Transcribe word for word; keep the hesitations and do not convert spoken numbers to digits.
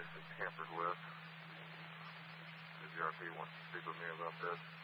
obviously tampered with. The G R P wants to speak with me about this.